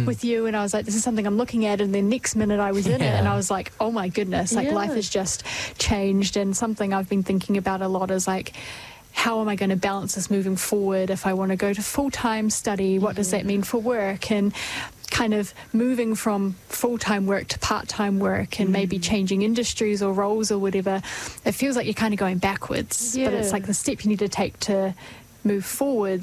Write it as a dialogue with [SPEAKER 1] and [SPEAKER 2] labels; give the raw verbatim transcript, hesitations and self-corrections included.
[SPEAKER 1] with you, and I was like, this is something I'm looking at, and then next minute I was in
[SPEAKER 2] Yeah.
[SPEAKER 1] it, and I was like, oh my goodness, like
[SPEAKER 3] Yeah.
[SPEAKER 1] life has just changed. And something I've been thinking about a lot is like, how am I going to balance this moving forward? If I want to go to full-time study, what does that mean for work? And kind of moving from full-time work to part-time work, and maybe changing industries or roles or whatever, it feels like you're kind of going backwards. But it's
[SPEAKER 3] Yeah.
[SPEAKER 1] like the step you need to take to move forwards